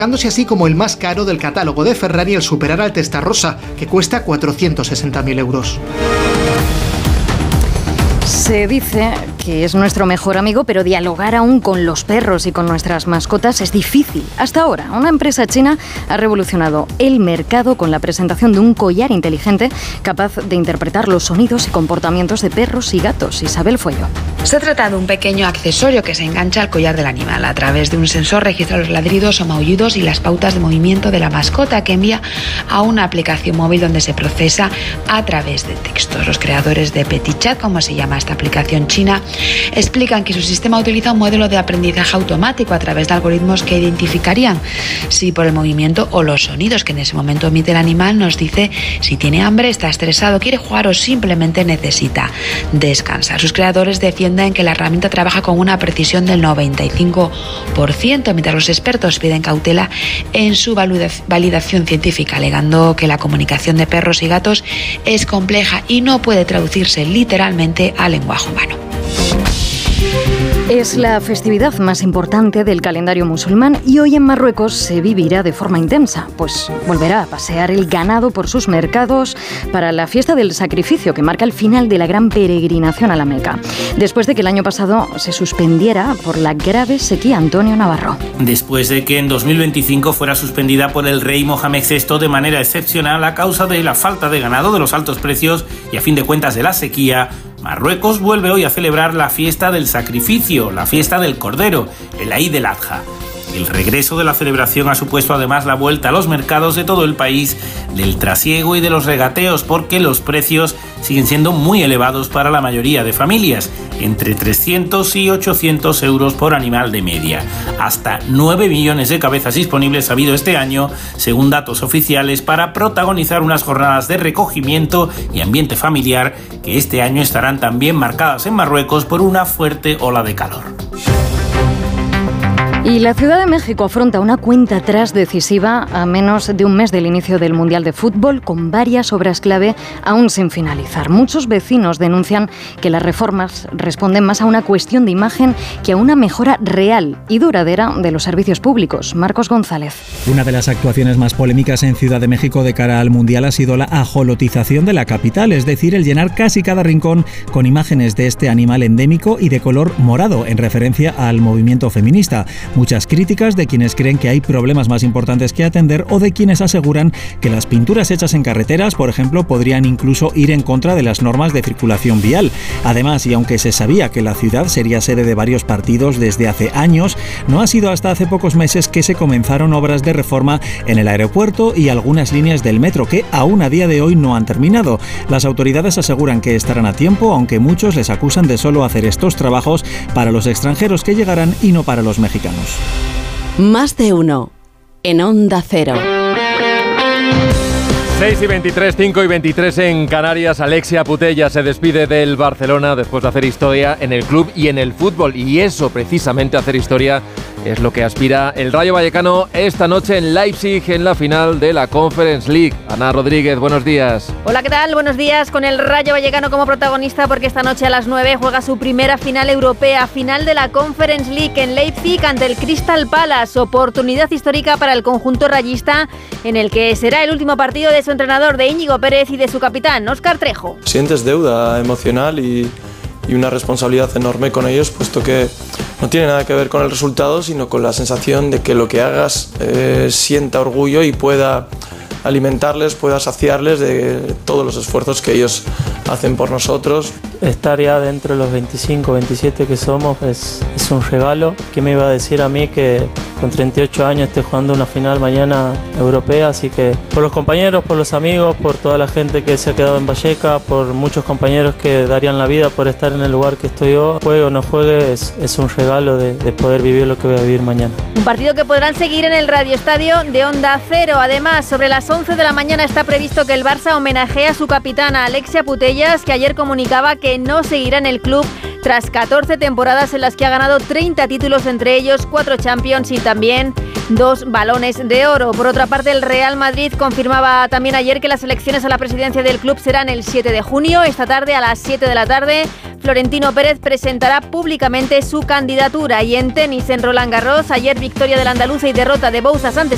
así como el más caro del catálogo de Ferrari al superar al Testarossa, que cuesta 460.000 euros. Se dice que es nuestro mejor amigo, pero dialogar aún con los perros y con nuestras mascotas es difícil. Hasta ahora, una empresa china ha revolucionado el mercado con la presentación de un collar inteligente capaz de interpretar los sonidos y comportamientos de perros y gatos. Isabel Fuello. Se trata de un pequeño accesorio que se engancha al collar del animal. A través de un sensor registra los ladridos o maullidos y las pautas de movimiento de la mascota, que envía a una aplicación móvil donde se procesa a través de textos. Los creadores de Petit Chat, como se llama esta aplicación china, explican que su sistema utiliza un modelo de aprendizaje automático a través de algoritmos que identificarían si por el movimiento o los sonidos que en ese momento emite el animal nos dice si tiene hambre, está estresado, quiere jugar o simplemente necesita descansar. Sus creadores defienden que la herramienta trabaja con una precisión del 95%, mientras los expertos piden cautela en su validación científica, alegando que la comunicación de perros y gatos es compleja y no puede traducirse literalmente al lenguaje humano. Es la festividad más importante del calendario musulmán y hoy en Marruecos se vivirá de forma intensa, pues volverá a pasear el ganado por sus mercados para la fiesta del sacrificio que marca el final de la gran peregrinación a la Meca, después de que el año pasado se suspendiera por la grave sequía. Antonio Navarro. Después de que en 2025 fuera suspendida por el rey Mohamed VI de manera excepcional a causa de la falta de ganado, de los altos precios y a fin de cuentas de la sequía, Marruecos vuelve hoy a celebrar la fiesta del sacrificio, la fiesta del Cordero, el Eid el-Adha. El regreso de la celebración ha supuesto además la vuelta a los mercados de todo el país, del trasiego y de los regateos, porque los precios siguen siendo muy elevados para la mayoría de familias, entre 300 y 800 euros por animal de media. Hasta 9 millones de cabezas disponibles ha habido este año, según datos oficiales, para protagonizar unas jornadas de recogimiento y ambiente familiar que este año estarán también marcadas en Marruecos por una fuerte ola de calor. Y la Ciudad de México afronta una cuenta atrás decisiva a menos de un mes del inicio del Mundial de Fútbol, con varias obras clave aún sin finalizar. Muchos vecinos denuncian que las reformas responden más a una cuestión de imagen que a una mejora real y duradera de los servicios públicos. Marcos González. Una de las actuaciones más polémicas en Ciudad de México de cara al Mundial ha sido la ajolotización de la capital, es decir, el llenar casi cada rincón con imágenes de este animal endémico y de color morado, en referencia al movimiento feminista. Muchas críticas de quienes creen que hay problemas más importantes que atender o de quienes aseguran que las pinturas hechas en carreteras, por ejemplo, podrían incluso ir en contra de las normas de circulación vial. Además, y aunque se sabía que la ciudad sería sede de varios partidos desde hace años, no ha sido hasta hace pocos meses que se comenzaron obras de reforma en el aeropuerto y algunas líneas del metro que aún a día de hoy no han terminado. Las autoridades aseguran que estarán a tiempo, aunque muchos les acusan de solo hacer estos trabajos para los extranjeros que llegarán y no para los mexicanos. Más de uno en Onda Cero. 6:23, 5:23 en Canarias. Alexia Putellas se despide del Barcelona después de hacer historia en el club y en el fútbol. Y eso, precisamente, hacer historia, es lo que aspira el Rayo Vallecano esta noche en Leipzig, en la final de la Conference League. Ana Rodríguez, buenos días. Hola, ¿qué tal? Buenos días, con el Rayo Vallecano como protagonista, porque esta noche a las 9 juega su primera final europea, final de la Conference League en Leipzig ante el Crystal Palace. Oportunidad histórica para el conjunto rayista, en el que será el último partido de su entrenador, de Íñigo Pérez, y de su capitán, Óscar Trejo. Sientes deuda emocional y una responsabilidad enorme con ellos, puesto que no tiene nada que ver con el resultado, sino con la sensación de que lo que hagas sienta orgullo y pueda alimentarles, pueda saciarles de todos los esfuerzos que ellos hacen por nosotros. Estar ya dentro de los 25, 27 que somos es un regalo. ¿Qué me iba a decir a mí que con 38 años esté jugando una final mañana europea? Así que por los compañeros, por los amigos, por toda la gente que se ha quedado en Vallecas, por muchos compañeros que darían la vida por estar en el lugar que estoy yo, juegue o no juegue, es un regalo de poder vivir lo que voy a vivir mañana. Un partido que podrán seguir en el Radio Estadio de Onda Cero. Además, sobre las 11 de la mañana está previsto que el Barça homenajee a su capitana Alexia Putellas, que ayer comunicaba que no seguirá en el club tras 14 temporadas en las que ha ganado 30 títulos, entre ellos 4 Champions y también 2 balones de oro. Por otra parte, el Real Madrid confirmaba también ayer que las elecciones a la presidencia del club serán el 7 de junio. Esta tarde, a las 7 de la tarde, Florentino Pérez presentará públicamente su candidatura. Y en tenis, en Roland Garros, ayer victoria del andaluz y derrota de Bouzas ante